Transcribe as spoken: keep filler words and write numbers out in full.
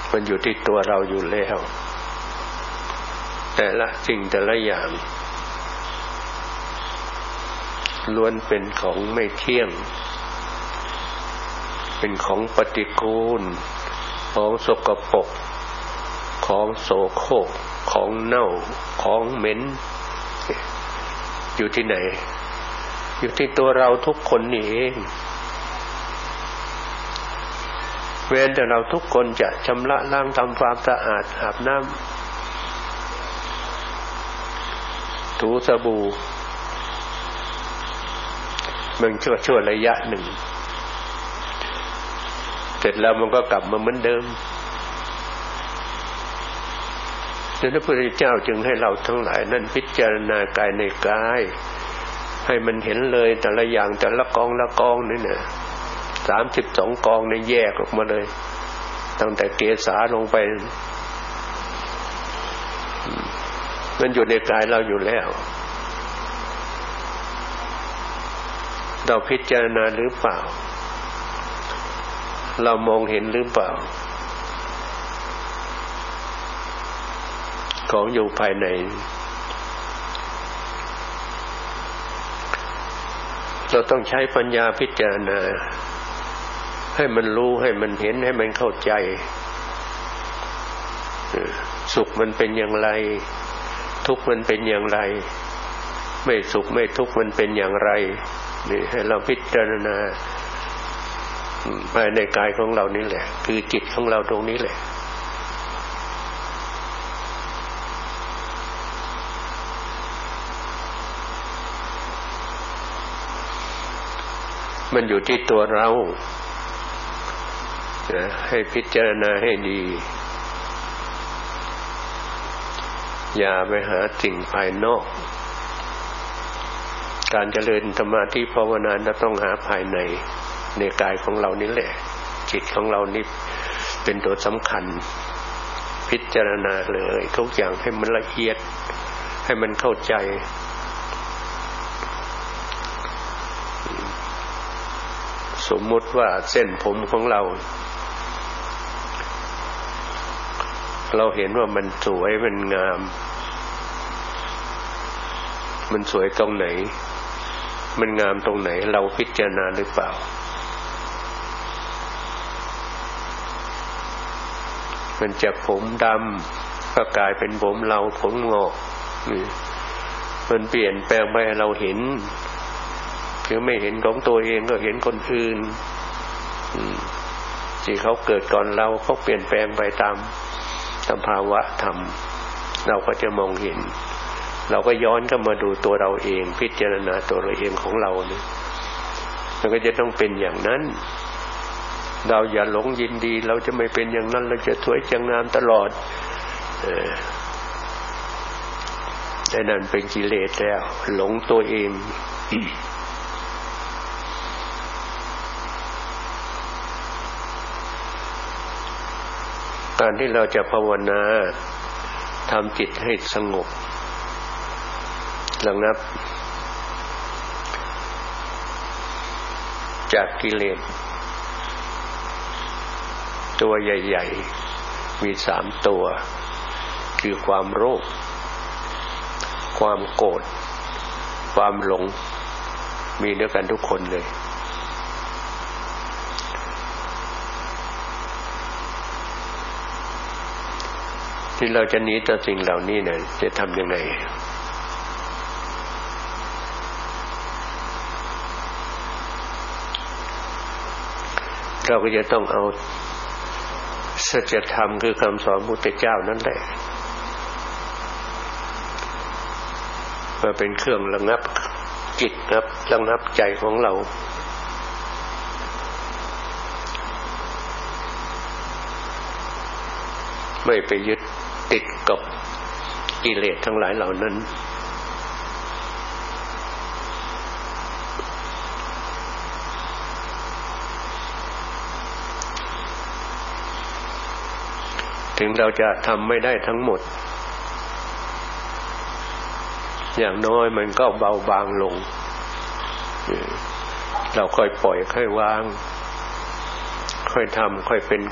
มันอยู่ที่ตัวเราอยู่แล้วแต่ละสิ่งแต่ละอย่างล้วนเป็นของไม่เที่ยงเป็นของปฏิกูลของสกปรกของโสโครกของเน่าของเหม็นอยู่ที่ไหนอยู่ที่ตัวเราทุกคนนี่เองแม้แต่เราทุกคนจะชำระล้างทำความสะอาดอาบน้ำถูสบู่มันชั่วชั่วระยะหนึ่งเสร็จแล้วมันก็กลับมาเหมือนเดิมดังนั้นพระพุทธเจ้าจึงให้เราทั้งหลายนั้นพิจารณากายในกายให้มันเห็นเลยแต่ละอย่างแต่ละกองละกองนี่เนี่ยสามสิบสองกองเนี่ยแยกออกมาเลยตั้งแต่เกศาลงไปมันอยู่ในกายเราอยู่แล้วเราพิจารณาหรือเปล่าเรามองเห็นหรือเปล่าของอยู่ภายในเราต้องใช้ปัญญาพิจารณาให้มันรู้ให้มันเห็นให้มันเข้าใจสุขมันเป็นอย่างไรทุกข์มันเป็นอย่างไรไม่สุขไม่ทุกข์มันเป็นอย่างไรนี่ให้เราพิจารณาภายในกายของเรานี่แหละคือจิตของเราตรงนี้แหละมันอยู่ที่ตัวเราให้พิจารณาให้ดีอย่าไปหาสิ่งภายนอกการเจริญสมาธิภาวนาจะต้องหาภายในในกายของเรานี่แหละจิตของเรานี่เป็นตัวสำคัญพิจารณาเลยทุกอย่างให้มันละเอียดให้มันเข้าใจสมมุติว่าเส้นผมของเราเราเห็นว่ามันสวยมันงามมันสวยตรงไหนมันงามตรงไหนเราพิจารณาหรือเปล่ามันจากผมดำก็กลายเป็นผมเราผมงอกนี่มันเปลี่ยนแปลงไปเราเห็นคือไม่เห็นของตัวเองก็เห็นคนอื่นที่เขาเกิดก่อนเราเขาเปลี่ยนแปลงไปตามสภาวะธรรมเราก็จะมองเห็นเราก็ย้อนเข้ามาดูตัวเราเองพิจารณาตัวเราเองของเราเนี่ยมันก็จะต้องเป็นอย่างนั้นเราอย่าหลงยินดีเราจะไม่เป็นอย่างนั้นเราจะสวยจะงามตลอดเออไอ้นั่นเป็นกิเลสแล้วหลงตัวเองการที่เราจะภาวนาทำจิตให้สงบระงับจากกิเลสตัวใหญ่ๆมีสามตัวคือความโลภความโกรธความหลงมีด้วยกันทุกคนเลยที่เราจะหนีจากสิ่งเหล่านี้เนี่ยจะทำยังไงเราก็จะต้องเอาสัจธรรมคือคำสอนพระพุทธเจ้านั่นแหละมาเป็นเครื่องระงับจิตครับระงับใจของเราไม่ไปยึดติดกับกิเลสทั้งหลายเหล่านั้นถึงเราจะทำไม่ได้ทั้งหมดอย่างน้อยมันก็เบาบางลงเราค่อยปล่อยค่อยวางค่อยทำค่อยเป็น